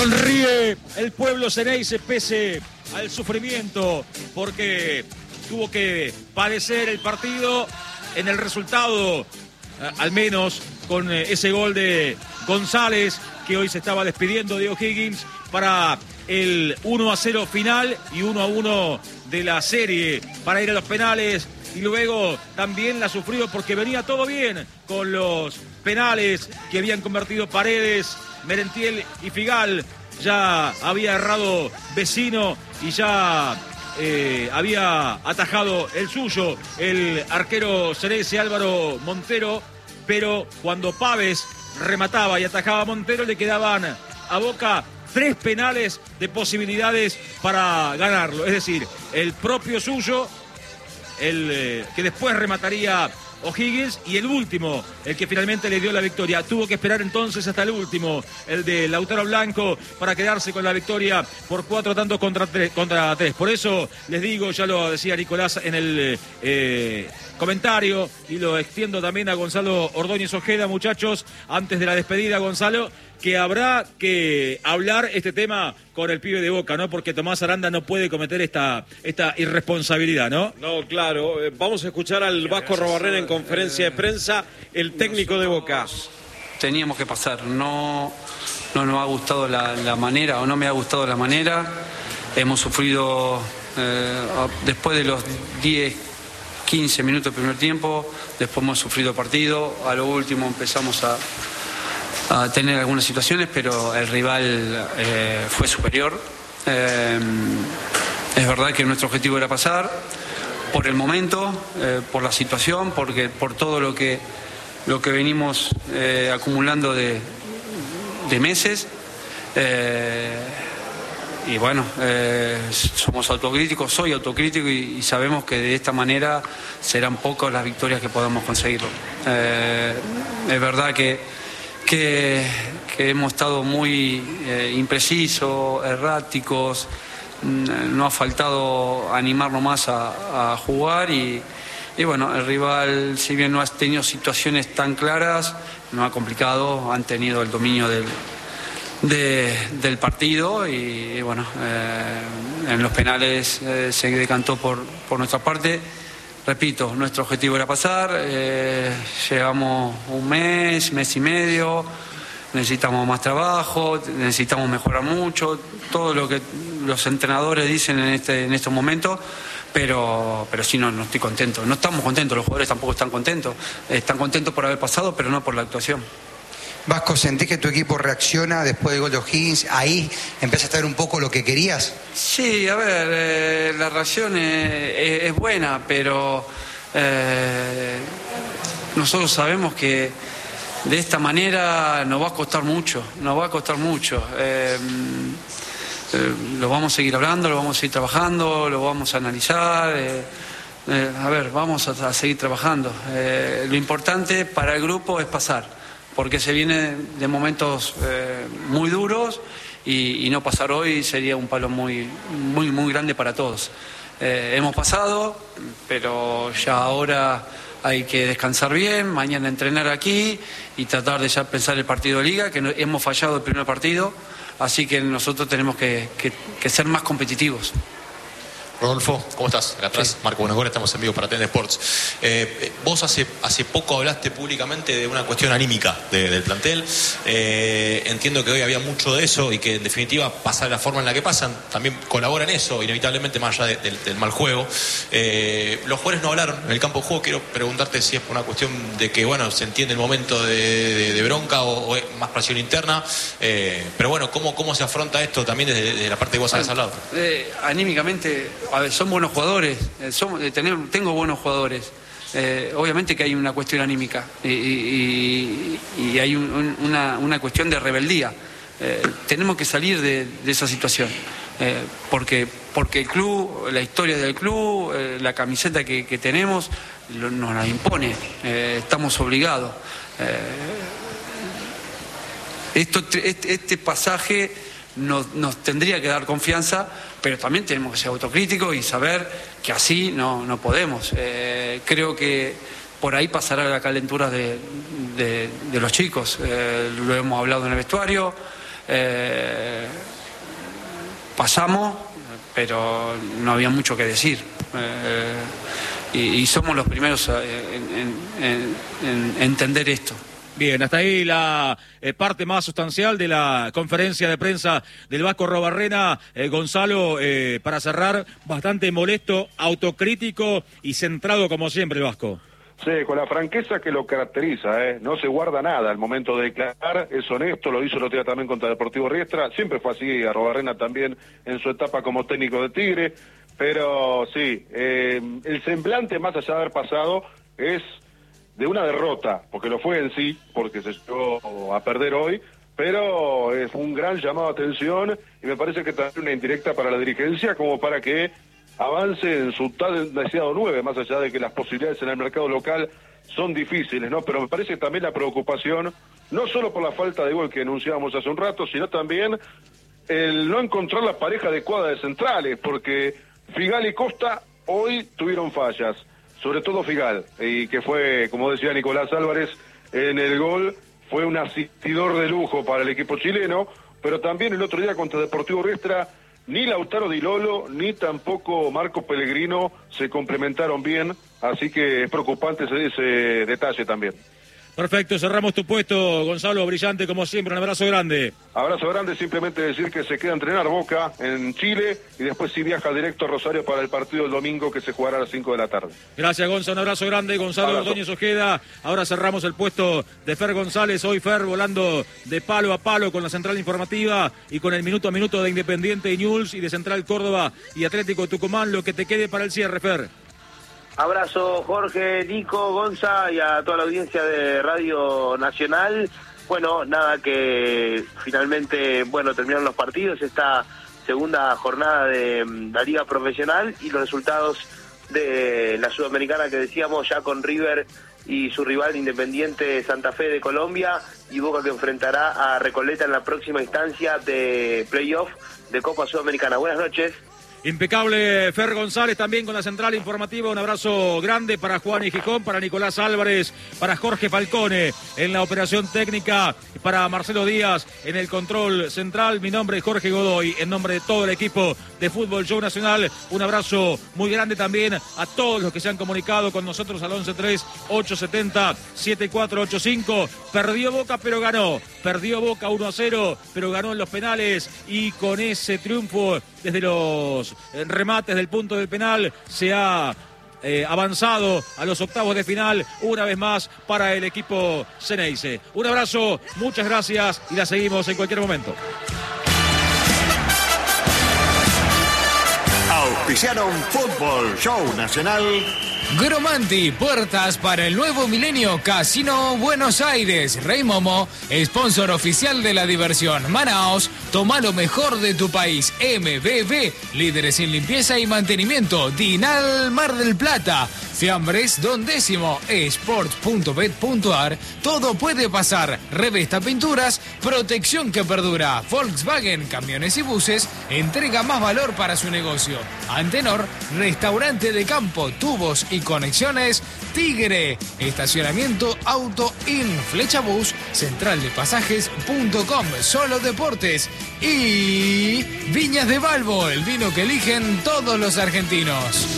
Sonríe el pueblo Xeneize pese al sufrimiento, porque tuvo que padecer el partido en el resultado, al menos con ese gol de González, que hoy se estaba despidiendo de O'Higgins para el 1-0 final y 1-1 de la serie para ir a los penales. Y luego también la sufrió porque venía todo bien con los penales que habían convertido Paredes, Merentiel y Figal. Ya había errado Vecino y ya había atajado el suyo, el arquero Xeneize Álvaro Montero, pero cuando Pávez remataba y atajaba a Montero le quedaban a Boca 3 penales de posibilidades para ganarlo. Es decir, el propio suyo, el que después remataría O'Higgins, y el último, el que finalmente le dio la victoria. Tuvo que esperar entonces hasta el último, el de Lautaro Blanco, para quedarse con la victoria por 4 tantos contra 3. Por eso les digo, ya lo decía Nicolás en el comentario, y lo extiendo también a Gonzalo Ordóñez Ojeda, muchachos, antes de la despedida, Gonzalo, que habrá que hablar este tema con el pibe de Boca, ¿no? Porque Tomás Aranda no puede cometer esta irresponsabilidad, ¿no? No, claro. Vamos a escuchar al Vasco Arrobarrena en conferencia de prensa, el técnico de Boca. Teníamos que pasar. No nos ha gustado la manera, o no me ha gustado la manera. Hemos sufrido, después de los 10, 15 minutos del primer tiempo, después hemos sufrido partido. A lo último empezamos a tener algunas situaciones, pero el rival fue superior. Es verdad que nuestro objetivo era pasar por el momento, por la situación, por todo lo que venimos acumulando de meses. Y bueno, somos autocríticos, soy autocrítico y sabemos que de esta manera serán pocas las victorias que podamos conseguirlo. Es verdad que hemos estado muy imprecisos, erráticos, no ha faltado animarnos más a jugar y bueno, el rival, si bien no ha tenido situaciones tan claras, no ha complicado, han tenido el dominio del partido y bueno, en los penales se decantó por nuestra parte. Repito, nuestro objetivo era pasar, llevamos un mes y medio, necesitamos más trabajo, necesitamos mejorar mucho, todo lo que los entrenadores dicen en estos momentos, pero sí, no estoy contento, no estamos contentos, los jugadores tampoco están contentos por haber pasado, pero no por la actuación. Vasco, ¿sentís que tu equipo reacciona después del gol de O'Higgins? ¿Ahí empezaste a ver un poco lo que querías? Sí, a ver, la reacción es buena, pero nosotros sabemos que de esta manera nos va a costar mucho. Lo vamos a seguir hablando, lo vamos a seguir trabajando, lo vamos a analizar. A ver, vamos a seguir trabajando. Lo importante para el grupo es pasar, porque se viene de momentos muy duros y no pasar hoy sería un palo muy grande para todos. Hemos pasado, pero ya ahora hay que descansar bien, mañana entrenar aquí y tratar de ya pensar el partido de Liga, que hemos fallado el primer partido, así que nosotros tenemos que ser más competitivos. Rodolfo, ¿cómo estás? Acá atrás, sí. Marco Buenagora, estamos en vivo para TN Sports. Vos hace poco hablaste públicamente de una cuestión anímica del plantel. Entiendo que hoy había mucho de eso y que en definitiva pasar la forma en la que pasan también colabora en eso, inevitablemente, más allá del mal juego. Los jugadores no hablaron en el campo de juego. Quiero preguntarte si es por una cuestión de que, bueno, se entiende el momento de bronca o es más presión interna. Pero bueno, ¿cómo se afronta esto también desde la parte que vos habías hablado? Anímicamente, a ver, son buenos jugadores, tengo buenos jugadores. Obviamente que hay una cuestión anímica y hay una cuestión de rebeldía. Tenemos que salir de esa situación, porque el club, la historia del club, la camiseta que tenemos nos la impone, estamos obligados. Este pasaje nos tendría que dar confianza, pero también tenemos que ser autocríticos y saber que así no podemos. Creo que por ahí pasará la calentura de los chicos. Lo hemos hablado en el vestuario. pasamos, pero no había mucho que decir. Y somos los primeros en entender esto. Bien, hasta ahí la parte más sustancial de la conferencia de prensa del Vasco Arrobarrena. Gonzalo, para cerrar, bastante molesto, autocrítico y centrado como siempre el Vasco. Sí, con la franqueza que lo caracteriza, no se guarda nada al momento de declarar, es honesto, lo hizo el otro día también contra Deportivo Riestra, siempre fue así, Arrobarrena también en su etapa como técnico de Tigre, pero sí, el semblante más allá de haber pasado es de una derrota, porque lo fue en sí, porque se llegó a perder hoy, pero es un gran llamado de atención y me parece que también una indirecta para la dirigencia como para que avance en su tal deseado 9, más allá de que las posibilidades en el mercado local son difíciles, ¿no? Pero me parece también la preocupación, no solo por la falta de gol que enunciábamos hace un rato, sino también el no encontrar la pareja adecuada de centrales, porque Figal y Costa hoy tuvieron fallas, sobre todo Figal, y que fue, como decía Nicolás Álvarez, en el gol fue un asistidor de lujo para el equipo chileno, pero también el otro día contra Deportivo Riestra, ni Lautaro Di Lolo, ni tampoco Marco Pellegrino se complementaron bien, así que es preocupante ese detalle también. Perfecto, cerramos tu puesto, Gonzalo, brillante como siempre, un abrazo grande. Abrazo grande, simplemente decir que se queda a entrenar Boca en Chile y después sí viaja directo a Rosario para el partido del domingo que se jugará a las 5 de la tarde. Gracias, Gonzalo, un abrazo grande, Gonzalo Ordóñez Ojeda. Ahora cerramos el puesto de Fer González, hoy Fer volando de palo a palo con la central informativa y con el minuto a minuto de Independiente y Newell's y de Central Córdoba y Atlético Tucumán, lo que te quede para el cierre, Fer. Abrazo Jorge, Nico, Gonza y a toda la audiencia de Radio Nacional. Bueno, nada, que finalmente, terminaron los partidos, esta segunda jornada de la Liga Profesional y los resultados de la Sudamericana que decíamos ya con River y su rival Independiente Santa Fe de Colombia y Boca que enfrentará a Recoleta en la próxima instancia de playoff de Copa Sudamericana. Buenas noches. Impecable Fer González también con la central informativa, un abrazo grande para Juan y Gijón, para Nicolás Álvarez, para Jorge Falcone en la operación técnica, para Marcelo Díaz en el control central. Mi nombre es Jorge Godoy, en nombre de todo el equipo de Fútbol Show Nacional, un abrazo muy grande también a todos los que se han comunicado con nosotros al 11-3-870-7485. Perdió Boca pero ganó, perdió Boca 1-0 pero ganó en los penales y con ese triunfo desde los remates del punto del penal se ha avanzado a los octavos de final una vez más para el equipo Ceneice. Un abrazo, muchas gracias y la seguimos en cualquier momento. Auspiciaron Fútbol Show Nacional. Gromanti, puertas para el nuevo milenio. Casino Buenos Aires. Rey Momo, sponsor oficial de la diversión. Manaos, toma lo mejor de tu país. MBB, líderes en limpieza y mantenimiento. Dinal Mar del Plata. Fiambres Don Décimo. Sport.bet.ar. Todo puede pasar. Revesta Pinturas. Protección que perdura. Volkswagen, camiones y buses. Entrega más valor para su negocio. Antenor, restaurante de campo, tubos y conexiones. Tigre, estacionamiento Auto In, Flechabús, centraldepasajes.com, Solo Deportes y Viñas de Balbo, el vino que eligen todos los argentinos.